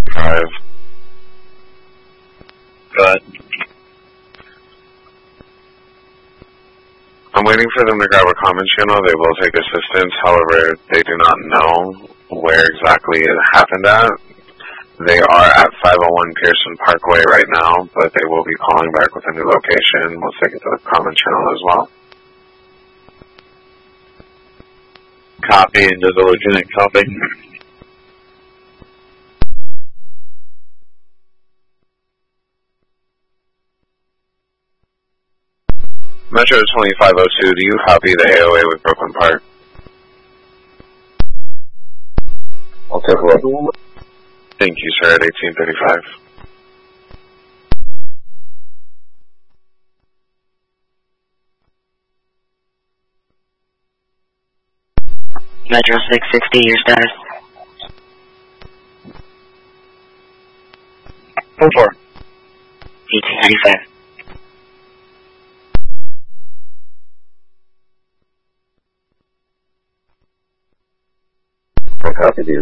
5. Go ahead. I'm waiting for them to grab a common channel. They will take assistance. However, they do not know where exactly it happened at. They are at 501 Pearson Parkway right now, but they will be calling back with a new location once they get to the common channel as well. Copy, and does the lieutenant copy? Metro 2502, do you copy the AOA with Brooklyn Park? I'll take a look. Thank you, sir, at 1835. Metro 660, your status. 4-4. 1895. I copy these.